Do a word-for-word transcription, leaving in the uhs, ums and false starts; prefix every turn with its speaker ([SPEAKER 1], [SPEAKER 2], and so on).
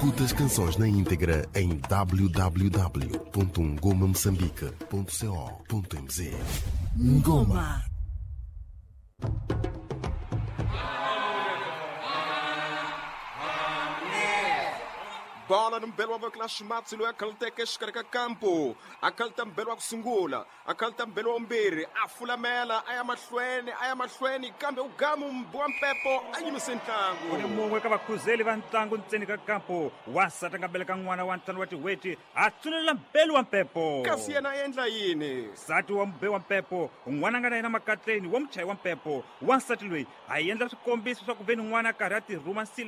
[SPEAKER 1] Escuta as canções na íntegra em w w w ponto ngoma moçambique ponto co ponto m z. Ngoma.
[SPEAKER 2] Bola no belo avô que lá chamado se não é aquele que escreve campo, aquele também o sungula, aquele também o ombere, a fulamela, aí a machuene, aí a machuene, cambia o gamo um bom pepo, aí no sentango.
[SPEAKER 3] Kuni mungwe kava khuzeli va ntlangu ntseni ka kampo wansati a nga beleka n'wana wa ntlhanu wa tiweti a tsulela mpelo wa mpepo
[SPEAKER 2] Kasi yena endla yini?
[SPEAKER 3] nsati wa mube wa mpepo n'wana a nga na yena makatleni wa muchayi wa mpepo wansati loyi a endla swikombiso swa ku veni n'wana a karhi a tirhuma nsila